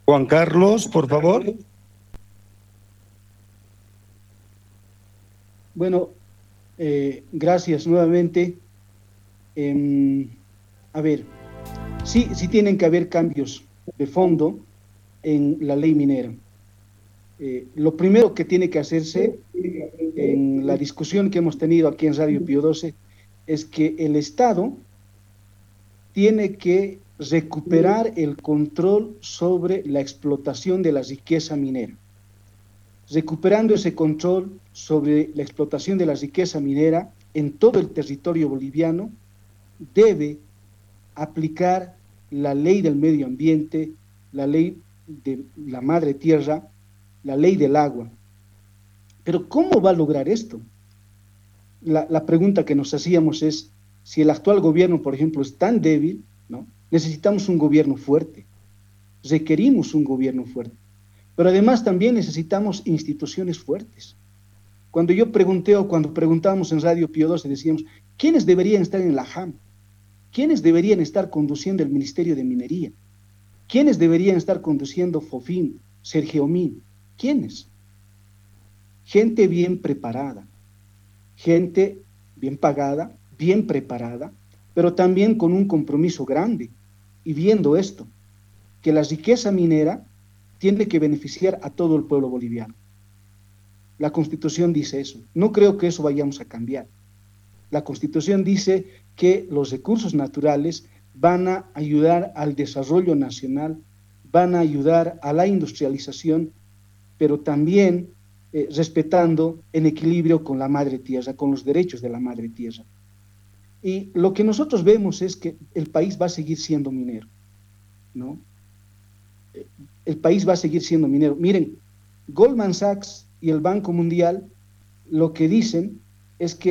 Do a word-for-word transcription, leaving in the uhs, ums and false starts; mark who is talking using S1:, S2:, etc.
S1: Juan Carlos, por favor.
S2: Bueno, eh, gracias nuevamente. Eh, a ver, sí, sí tienen que haber cambios de fondo en la ley minera. Eh, lo primero que tiene que hacerse en la discusión que hemos tenido aquí en Radio Pío doce es que el Estado tiene que recuperar el control sobre la explotación de la riqueza minera. Recuperando ese control sobre la explotación de la riqueza minera en todo el territorio boliviano, debe aplicar la ley del medio ambiente, la ley de la madre tierra, la ley del agua. Pero ¿cómo va a lograr esto? La, la pregunta que nos hacíamos es, si el actual gobierno, por ejemplo, es tan débil, ¿no? Necesitamos un gobierno fuerte, requerimos un gobierno fuerte, pero además también necesitamos instituciones fuertes. Cuando yo pregunté o cuando preguntábamos en Radio Pío doce decíamos, ¿quiénes deberían estar en la J A M? ¿Quiénes deberían estar conduciendo el Ministerio de Minería? ¿Quiénes deberían estar conduciendo FOFIN, Sergeomin? ¿Quiénes? Gente bien preparada, gente bien pagada, bien preparada, pero también con un compromiso grande y viendo esto, que la riqueza minera tiene que beneficiar a todo el pueblo boliviano. La Constitución dice eso. No creo que eso vayamos a cambiar. La Constitución dice que los recursos naturales van a ayudar al desarrollo nacional, van a ayudar a la industrialización, pero también eh, respetando en equilibrio con la madre tierra, con los derechos de la madre tierra. Y lo que nosotros vemos es que el país va a seguir siendo minero, ¿no? El país va a seguir siendo minero. Miren, Goldman Sachs y el Banco Mundial lo que dicen es que